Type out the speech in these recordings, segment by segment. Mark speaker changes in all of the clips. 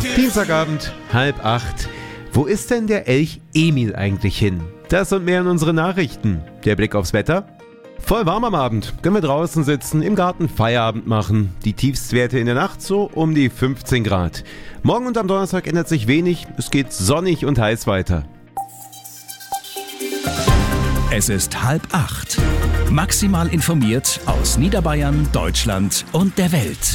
Speaker 1: Dienstagabend, 7:30. Wo ist denn der Elch Emil eigentlich hin? Das und mehr in unseren Nachrichten. Der Blick aufs Wetter. Voll warm am Abend. Können wir draußen sitzen, im Garten Feierabend machen. Die Tiefstwerte in der Nacht so um die 15 Grad. Morgen und am Donnerstag ändert sich wenig. Es geht sonnig und heiß weiter.
Speaker 2: Es ist 7:30. Maximal informiert aus Niederbayern, Deutschland und der Welt.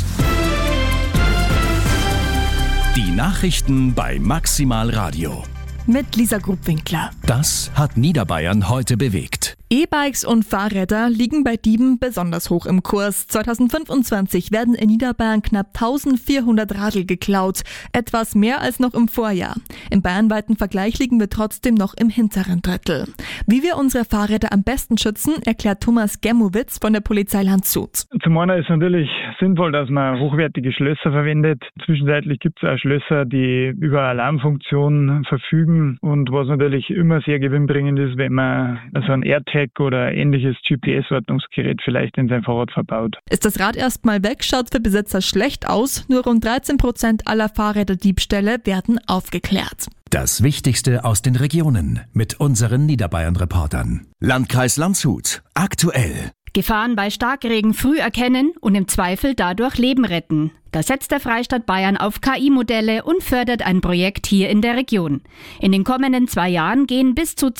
Speaker 2: Die Nachrichten bei Maximal Radio.
Speaker 3: Mit Lisa Grubwinkler.
Speaker 2: Das hat Niederbayern heute bewegt.
Speaker 3: E-Bikes und Fahrräder liegen bei Dieben besonders hoch im Kurs. 2025 werden in Niederbayern knapp 1400 Radl geklaut. Etwas mehr als noch im Vorjahr. Im bayernweiten Vergleich liegen wir trotzdem noch im hinteren Drittel. Wie wir unsere Fahrräder am besten schützen, erklärt Thomas Germowitz von der Polizei Landshut.
Speaker 4: Zum einen ist natürlich sinnvoll, dass man hochwertige Schlösser verwendet. Zwischenzeitlich gibt es auch Schlösser, die über Alarmfunktion verfügen. Und was natürlich immer sehr gewinnbringend ist, wenn man so ein AirTag oder ähnliches GPS-Ortungsgerät vielleicht in sein Fahrrad verbaut.
Speaker 3: Ist das Rad erstmal weg, schaut für Besitzer schlecht aus. Nur rund 13% aller Fahrräderdiebstähle werden aufgeklärt.
Speaker 2: Das Wichtigste aus den Regionen mit unseren Niederbayern-Reportern. Landkreis Landshut. Aktuell.
Speaker 5: Gefahren bei Starkregen früh erkennen und im Zweifel dadurch Leben retten. Da setzt der Freistaat Bayern auf KI-Modelle und fördert ein Projekt hier in der Region. In den kommenden 2 Jahren gehen bis zu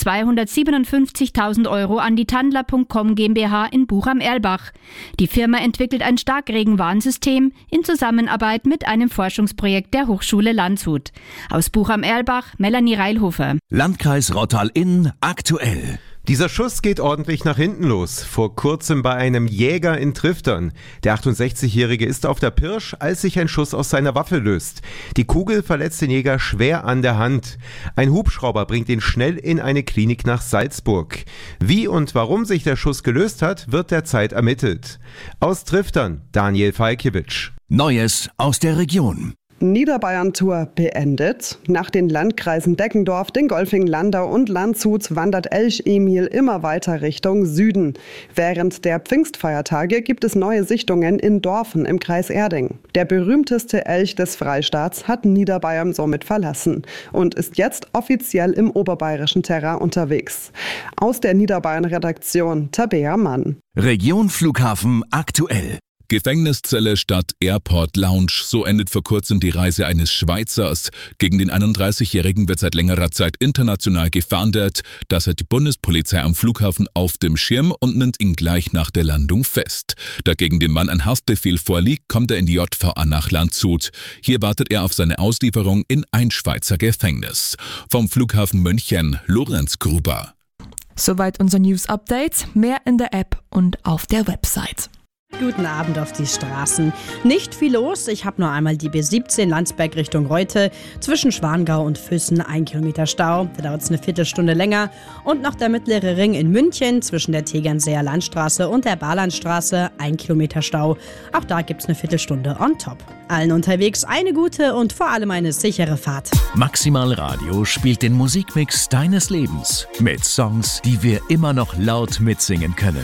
Speaker 5: 257.000 Euro an die Tandler.com GmbH in Buch am Erlbach. Die Firma entwickelt ein Starkregenwarnsystem in Zusammenarbeit mit einem Forschungsprojekt der Hochschule Landshut. Aus Buch am Erlbach, Melanie Reilhofer.
Speaker 2: Landkreis Rottal-Inn. Aktuell.
Speaker 1: Dieser Schuss geht ordentlich nach hinten los. Vor kurzem bei einem Jäger in Triftern. Der 68-Jährige ist auf der Pirsch, als sich ein Schuss aus seiner Waffe löst. Die Kugel verletzt den Jäger schwer an der Hand. Ein Hubschrauber bringt ihn schnell in eine Klinik nach Salzburg. Wie und warum sich der Schuss gelöst hat, wird derzeit ermittelt. Aus Triftern, Daniel Falkiewicz.
Speaker 2: Neues aus der Region.
Speaker 6: Niederbayern-Tour beendet. Nach den Landkreisen Deckendorf, Dingolfing, Landau und Landshut wandert Elch Emil immer weiter Richtung Süden. Während der Pfingstfeiertage gibt es neue Sichtungen in Dorfen im Kreis Erding. Der berühmteste Elch des Freistaats hat Niederbayern somit verlassen und ist jetzt offiziell im oberbayerischen Terrain unterwegs. Aus der Niederbayern-Redaktion Tabea Mann.
Speaker 2: Region Flughafen aktuell.
Speaker 7: Gefängniszelle statt Airport Lounge, so endet vor kurzem die Reise eines Schweizers. Gegen den 31-Jährigen wird seit längerer Zeit international gefahndet. Das hat die Bundespolizei am Flughafen auf dem Schirm und nimmt ihn gleich nach der Landung fest. Da gegen den Mann ein Haftbefehl vorliegt, kommt er in die JVA nach Landshut. Hier wartet er auf seine Auslieferung in ein Schweizer Gefängnis. Vom Flughafen München, Lorenz Gruber.
Speaker 3: Soweit unser News-Update. Mehr in der App und auf der Website.
Speaker 8: Guten Abend auf die Straßen. Nicht viel los. Ich habe nur einmal die B17 Landsberg Richtung Reute. Zwischen Schwangau und Füssen 1 Kilometer Stau. Da dauert es eine Viertelstunde länger. Und noch der mittlere Ring in München zwischen der Tegernseer Landstraße und der Barlandstraße 1 Kilometer Stau. Auch da gibt es eine Viertelstunde on top. Allen unterwegs eine gute und vor allem eine sichere Fahrt.
Speaker 2: Maximal Radio spielt den Musikmix deines Lebens mit Songs, die wir immer noch laut mitsingen können.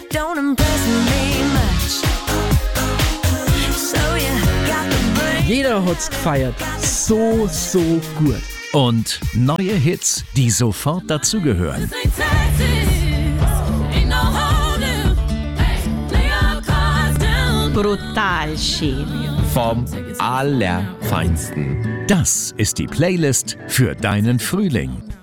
Speaker 9: Jeder hat's gefeiert. So gut.
Speaker 2: Und neue Hits, die sofort dazugehören.
Speaker 8: Brutal schön.
Speaker 1: Vom Allerfeinsten.
Speaker 2: Das ist die Playlist für deinen Frühling.